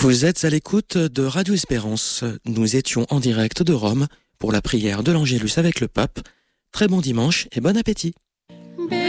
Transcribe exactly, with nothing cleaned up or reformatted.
Vous êtes à l'écoute de Radio Espérance. Nous étions en direct de Rome pour la prière de l'Angélus avec le pape. Très bon dimanche et bon appétit.